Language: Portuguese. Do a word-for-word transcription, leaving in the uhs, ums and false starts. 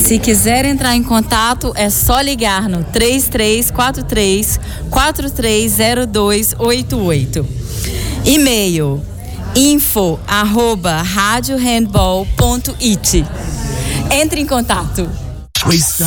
Se quiser entrar em contato, é só ligar no três três quatro três, quatro três zero dois oito oito. E-mail info arroba radiohandball ponto it. Entre em contato.